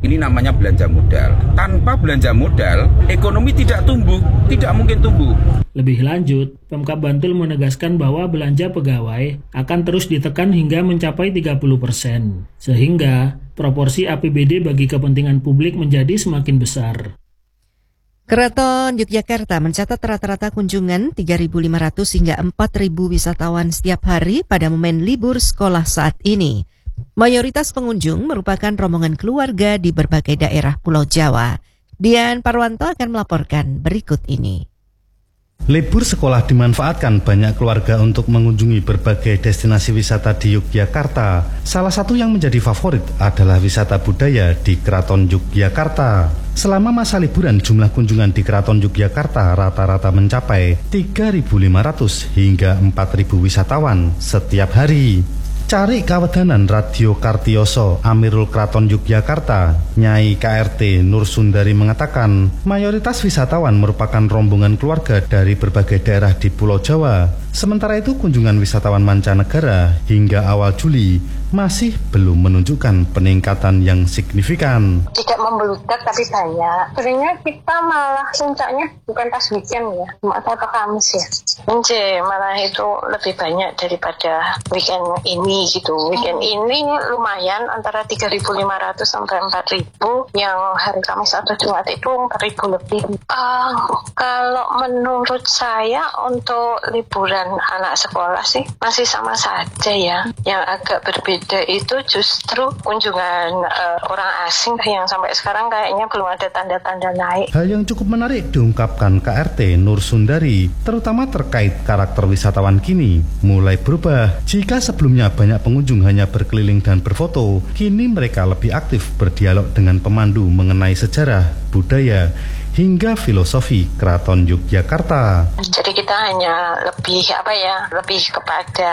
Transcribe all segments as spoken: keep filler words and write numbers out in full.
Ini namanya belanja modal. Tanpa belanja modal, ekonomi tidak tumbuh, tidak mungkin tumbuh. Lebih lanjut, Pemkab Bantul menegaskan bahwa belanja pegawai akan terus ditekan hingga mencapai tiga puluh persen. Sehingga proporsi A P B D bagi kepentingan publik menjadi semakin besar. Keraton Yogyakarta mencatat rata-rata kunjungan tiga ribu lima ratus hingga empat ribu wisatawan setiap hari pada momen libur sekolah saat ini. Mayoritas pengunjung merupakan rombongan keluarga di berbagai daerah Pulau Jawa. Dian Parwanto akan melaporkan berikut ini. Libur sekolah dimanfaatkan banyak keluarga untuk mengunjungi berbagai destinasi wisata di Yogyakarta. Salah satu yang menjadi favorit adalah wisata budaya di Keraton Yogyakarta. Selama masa liburan, jumlah kunjungan di Keraton Yogyakarta rata-rata mencapai tiga ribu lima ratus hingga empat ribu wisatawan setiap hari. Cari Kawedanan Radio Kartioso, Amirul Keraton Yogyakarta, Nyai K R T Nur Sundari mengatakan, mayoritas wisatawan merupakan rombongan keluarga dari berbagai daerah di Pulau Jawa. Sementara itu, kunjungan wisatawan mancanegara hingga awal Juli masih belum menunjukkan peningkatan yang signifikan. Tidak membludak tapi banyak. Sebenarnya kita malah puncaknya bukan pas weekend ya, Jumat atau Kamis ya. Enggak, malah itu lebih banyak daripada weekend ini gitu. Weekend ini lumayan antara tiga ribu lima ratus sampai empat ribu. Yang hari Kamis atau Jumat itu empat ribu lebih. Uh, kalau menurut saya untuk liburan anak sekolah sih masih sama saja ya. Yang agak berbeda itu justru kunjungan uh, orang asing yang sampai sekarang kayaknya belum ada tanda-tanda naik. Hal yang cukup menarik diungkapkan K R T Nur Sundari, terutama terkait karakter wisatawan kini mulai berubah. Jika sebelumnya banyak pengunjung hanya berkeliling dan berfoto, kini mereka lebih aktif berdialog dengan pemandu mengenai sejarah, budaya, hingga filosofi Keraton Yogyakarta. Jadi kita hanya lebih apa ya, lebih kepada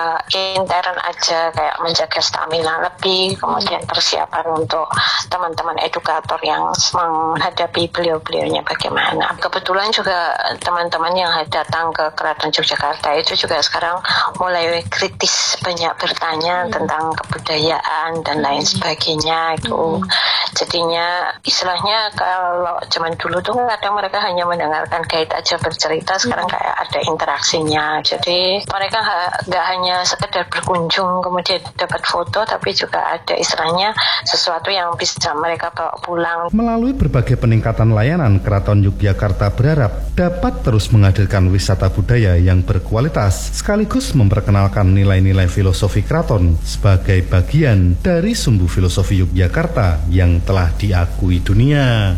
intern aja, kayak menjaga stamina lebih, kemudian persiapan untuk teman-teman edukator yang menghadapi beliau-beliaunya bagaimana. Kebetulan juga teman-teman yang datang ke Keraton Yogyakarta itu juga sekarang mulai kritis, banyak bertanya tentang kebudayaan dan lain sebagainya itu. Jadinya istilahnya kalau zaman dulu Dulu tuh kadang mereka hanya mendengarkan guide aja bercerita, sekarang kayak ada interaksinya. Jadi mereka nggak hanya sekedar berkunjung kemudian dapat foto, tapi juga ada istilahnya sesuatu yang bisa mereka bawa pulang. Melalui berbagai peningkatan layanan, Keraton Yogyakarta berharap dapat terus menghadirkan wisata budaya yang berkualitas, sekaligus memperkenalkan nilai-nilai filosofi keraton sebagai bagian dari sumbu filosofi Yogyakarta yang telah diakui dunia.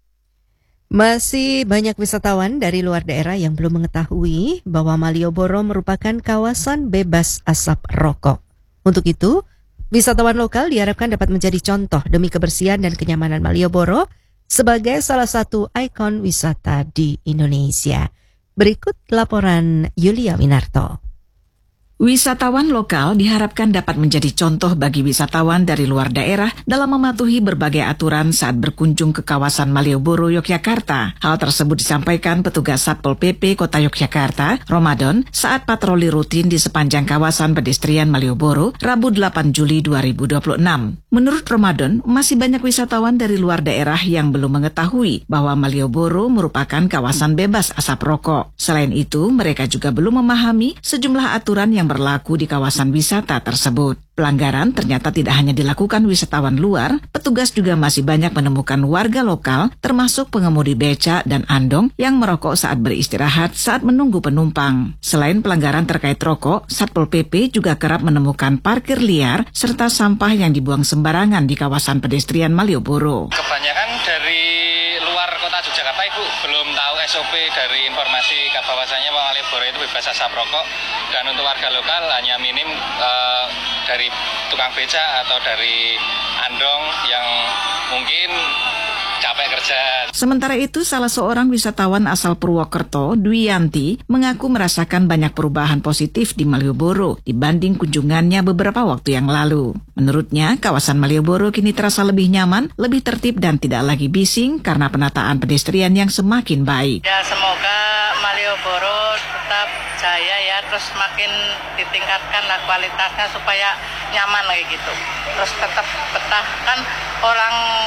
Masih banyak wisatawan dari luar daerah yang belum mengetahui bahwa Malioboro merupakan kawasan bebas asap rokok. Untuk itu, wisatawan lokal diharapkan dapat menjadi contoh demi kebersihan dan kenyamanan Malioboro sebagai salah satu ikon wisata di Indonesia. Berikut laporan Yulia Winarto. Wisatawan lokal diharapkan dapat menjadi contoh bagi wisatawan dari luar daerah dalam mematuhi berbagai aturan saat berkunjung ke kawasan Malioboro, Yogyakarta. Hal tersebut disampaikan petugas Satpol P P Kota Yogyakarta, Ramadan, saat patroli rutin di sepanjang kawasan pedestrian Malioboro, Rabu delapan Juli dua ribu dua puluh enam. Menurut Ramadan, masih banyak wisatawan dari luar daerah yang belum mengetahui bahwa Malioboro merupakan kawasan bebas asap rokok. Selain itu, mereka juga belum memahami sejumlah aturan yang berlaku di kawasan wisata tersebut. Pelanggaran ternyata tidak hanya dilakukan wisatawan luar, petugas juga masih banyak menemukan warga lokal, termasuk pengemudi beca dan andong yang merokok saat beristirahat saat menunggu penumpang. Selain pelanggaran terkait rokok, Satpol P P juga kerap menemukan parkir liar serta sampah yang dibuang sembarangan di kawasan pedestrian Malioboro. Kebanyakan dari luar kota Yogyakarta, Ibu, belum tahu S O P dari informasi bahwasanya Malioboro itu bebas asap rokok, dan untuk warga lokal hanya minim uh, dari tukang beca atau dari andong yang mungkin capek kerja. Sementara itu, salah seorang wisatawan asal Purwokerto, Dwi Yanti, mengaku merasakan banyak perubahan positif di Malioboro dibanding kunjungannya beberapa waktu yang lalu. Menurutnya, kawasan Malioboro kini terasa lebih nyaman, lebih tertib dan tidak lagi bising karena penataan pedestrian yang semakin baik. Ya, semoga Malioboro tetap jaya ya, terus makin ditingkatkan lah kualitasnya supaya nyaman kayak gitu. Terus tetap betah, kan orang